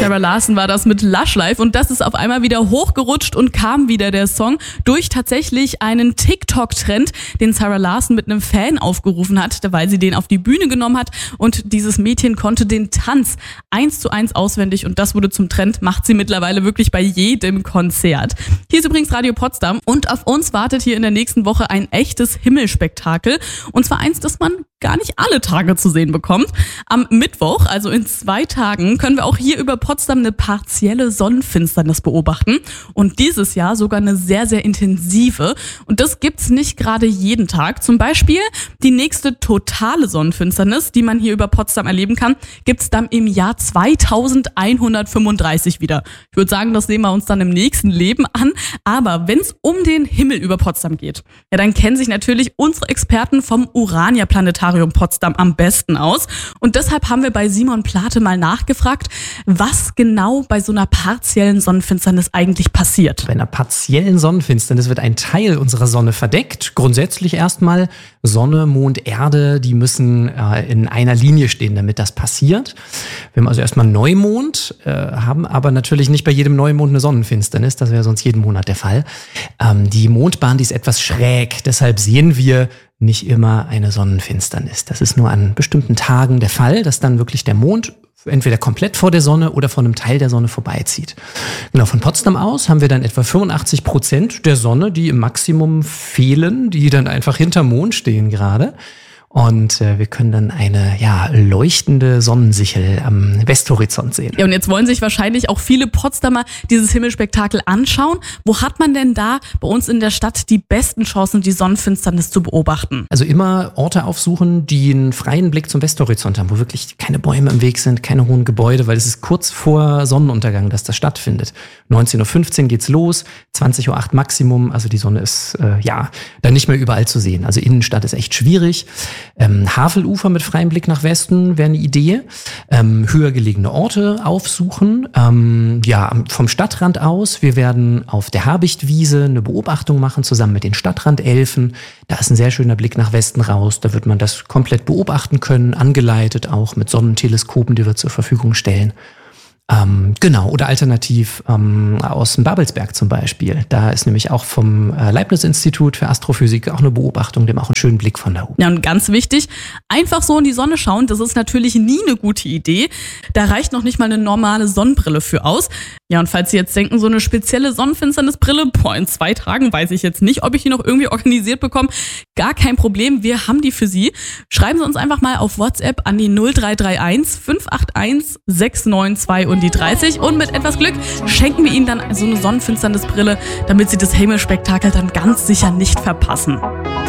Sarah Larsson war das mit Lush Life und das ist auf einmal wieder hochgerutscht und kam wieder der Song durch tatsächlich einen TikTok-Trend, den Sarah Larsson mit einem Fan aufgerufen hat, weil sie den auf die Bühne genommen hat und dieses Mädchen konnte den Tanz 1:1 auswendig und das wurde zum Trend, macht sie mittlerweile wirklich bei jedem Konzert. Hier ist übrigens Radio Potsdam und auf uns wartet hier in der nächsten Woche ein echtes Himmelspektakel und zwar eins, das man gar nicht alle Tage zu sehen bekommt. Am Mittwoch, also in 2 Tagen, können wir auch hier über Potsdam eine partielle Sonnenfinsternis beobachten. Und dieses Jahr sogar eine sehr, sehr intensive. Und das gibt's nicht gerade jeden Tag. Zum Beispiel die nächste totale Sonnenfinsternis, die man hier über Potsdam erleben kann, gibt's dann im Jahr 2135 wieder. Ich würde sagen, das sehen wir uns dann im nächsten Leben an. Aber wenn es um den Himmel über Potsdam geht, ja, dann kennen sich natürlich unsere Experten vom Urania-Planetarium Potsdam am besten aus. Und deshalb haben wir bei Simon Plate mal nachgefragt, was genau bei so einer partiellen Sonnenfinsternis eigentlich passiert. Bei einer partiellen Sonnenfinsternis wird ein Teil unserer Sonne verdeckt. Grundsätzlich erstmal Sonne, Mond, Erde, die müssen in einer Linie stehen, damit das passiert. Wir haben also erstmal Neumond, haben aber natürlich nicht bei jedem Neumond eine Sonnenfinsternis. Das wäre sonst jeden Monat der Fall. Die Mondbahn, die ist etwas schräg. Deshalb sehen wir nicht immer eine Sonnenfinsternis. Das ist nur an bestimmten Tagen der Fall, dass dann wirklich der Mond entweder komplett vor der Sonne oder von einem Teil der Sonne vorbeizieht. Genau, von Potsdam aus haben wir dann etwa 85% der Sonne, die im Maximum fehlen, die dann einfach hinterm Mond stehen gerade. Und wir können dann eine leuchtende Sonnensichel am Westhorizont sehen. Ja, und jetzt wollen sich wahrscheinlich auch viele Potsdamer dieses Himmelspektakel anschauen. Wo hat man denn da bei uns in der Stadt die besten Chancen, die Sonnenfinsternis zu beobachten? Also immer Orte aufsuchen, die einen freien Blick zum Westhorizont haben, wo wirklich keine Bäume im Weg sind, keine hohen Gebäude, weil es ist kurz vor Sonnenuntergang, dass das stattfindet. 19:15 Uhr geht's los, 20:08 Uhr Maximum, also die Sonne ist dann nicht mehr überall zu sehen. Also Innenstadt ist echt schwierig. Havelufer mit freiem Blick nach Westen wäre eine Idee. Höher gelegene Orte aufsuchen. Vom Stadtrand aus. Wir werden auf der Habichtwiese eine Beobachtung machen, zusammen mit den Stadtrandelfen. Da ist ein sehr schöner Blick nach Westen raus. Da wird man das komplett beobachten können, angeleitet auch mit Sonnenteleskopen, die wir zur Verfügung stellen. Oder alternativ aus dem Babelsberg zum Beispiel. Da ist nämlich auch vom Leibniz-Institut für Astrophysik auch eine Beobachtung, dem auch einen schönen Blick von da oben. Ja, und ganz wichtig, einfach so in die Sonne schauen, das ist natürlich nie eine gute Idee. Da reicht noch nicht mal eine normale Sonnenbrille für aus. Ja, und falls Sie jetzt denken, so eine spezielle Sonnenfinsternisbrille, in 2 Tagen weiß ich jetzt nicht, ob ich die noch irgendwie organisiert bekomme. Gar kein Problem, wir haben die für Sie. Schreiben Sie uns einfach mal auf WhatsApp an die 0331 581 692 und die 30 und mit etwas Glück schenken wir Ihnen dann so eine Sonnenfinsternisbrille, damit Sie das Himmelspektakel dann ganz sicher nicht verpassen.